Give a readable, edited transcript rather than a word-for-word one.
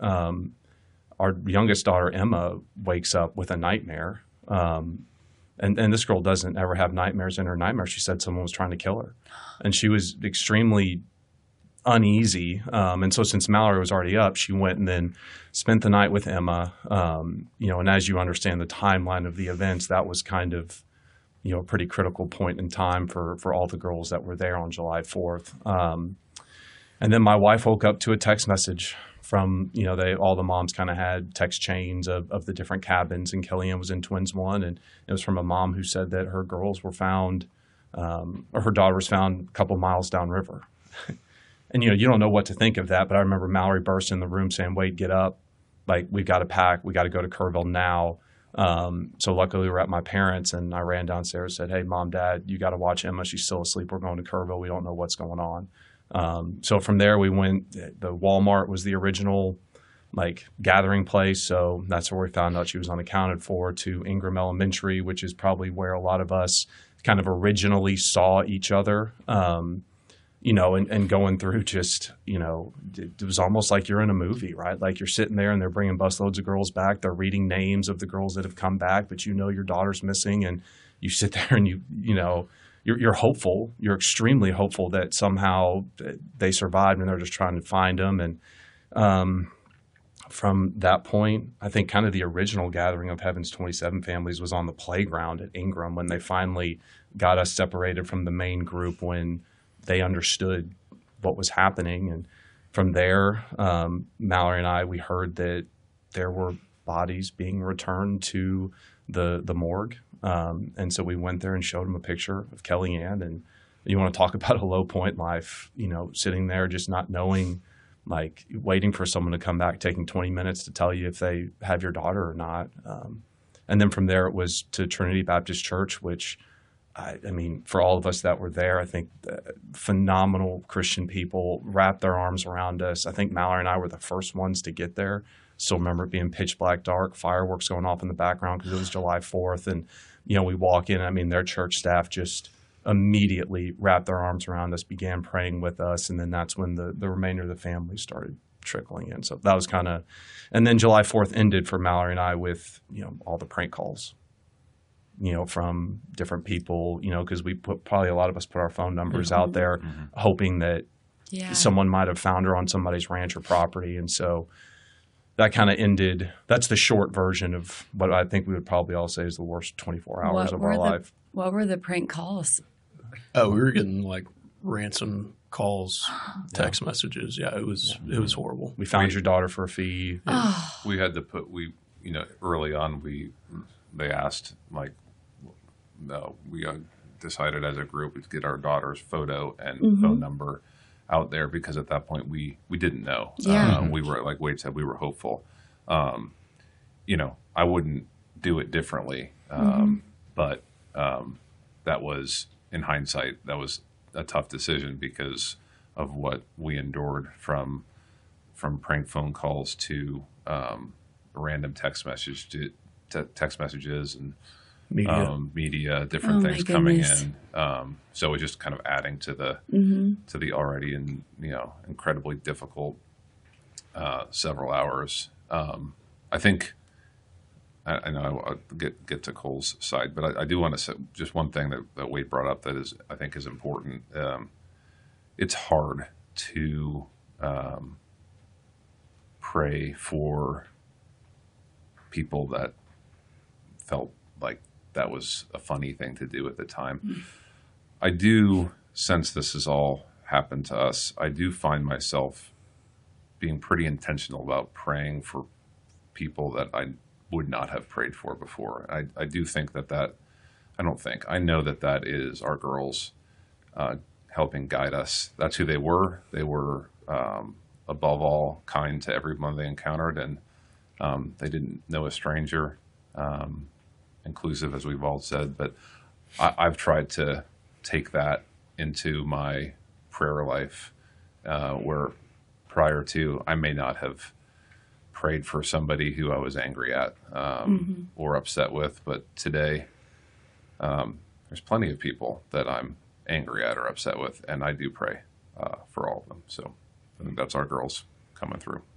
our youngest daughter, Emma, wakes up with a nightmare. And this girl doesn't ever have nightmares. In her nightmare, she said someone was trying to kill her. And she was extremely uneasy. And so since Mallory was already up, she went and then spent the night with Emma. And as you understand the timeline of the events, that was kind of, a pretty critical point in time for all the girls that were there on July 4th. And then my wife woke up to a text message from, all the moms kind of had text chains of the different cabins, and Kellyanne was in Twins One. And it was from a mom who said that her girls were found, or her daughter was found a couple miles downriver. And, you don't know what to think of that. But I remember Mallory burst in the room saying, "Wade, get up. Like, we've got to pack. We got to go to Kerrville now." So luckily we were at my parents', and I ran downstairs and said, "Hey, Mom, Dad, you got to watch Emma. She's still asleep. We're going to Kerrville. We don't know what's going on." So from there we went. The Walmart was the original gathering place. So that's where we found out she was unaccounted for, to Ingram Elementary, which is probably where a lot of us kind of originally saw each other. And going through just, it was almost like you're in a movie, right? Like, you're sitting there and they're bringing busloads of girls back. They're reading names of the girls that have come back, but your daughter's missing, and you sit there and you're hopeful. You're extremely hopeful that somehow they survived, and they're just trying to find them. And from that point, I think kind of the original gathering of Heaven's 27 families was on the playground at Ingram, when they finally got us separated from the main group, when they understood what was happening. And from there, Mallory and we heard that there were bodies being returned to the morgue. And so we went there and showed them a picture of Kellyanne. And you want to talk about a low point in life, sitting there just not knowing, waiting for someone to come back, taking 20 minutes to tell you if they have your daughter or not. And then from there, it was to Trinity Baptist Church, which I mean, for all of us that were there, I think phenomenal Christian people wrapped their arms around us. I think Mallory and I were the first ones to get there. Still remember it being pitch black dark, fireworks going off in the background because it was July 4th. And, we walk in, I mean, their church staff just immediately wrapped their arms around us, began praying with us. And then that's when the remainder of the family started trickling in. So that was kind of, and then July 4th ended for Mallory and I with, all the prank calls. From different people, because probably a lot of us put our phone numbers out there, hoping that someone might have found her on somebody's ranch or property. And so that kind of ended. That's the short version of what I think we would probably all say is the worst 24 hours of our life. What were the prank calls? Oh, we were getting ransom calls, text messages. Yeah, it was horrible. We found your daughter for a fee. We had to put early on they asked no, we decided as a group to get our daughter's photo and phone number out there, because at that point we didn't know. Yeah. We were, like Wade said, we were hopeful. I wouldn't do it differently, but that was, in hindsight, that was a tough decision because of what we endured from prank phone calls to random text messages and media, different things coming in. So it was just kind of adding to the already incredibly difficult several hours. I think I know I'll get to Cole's side, but I do want to say just one thing that Wade brought up that I think is important. It's hard to pray for people that felt like that was a funny thing to do at the time. I do, since this has all happened to us, I do find myself being pretty intentional about praying for people that I would not have prayed for before. I do think I know that is our girls helping guide us. That's who they were. They were, above all, kind to everyone they encountered, and they didn't know a stranger. Inclusive, as we've all said, but I've tried to take that into my prayer life, where prior to, I may not have prayed for somebody who I was angry at or upset with, but today there's plenty of people that I'm angry at or upset with, and I do pray for all of them. So I think that's our girls coming through.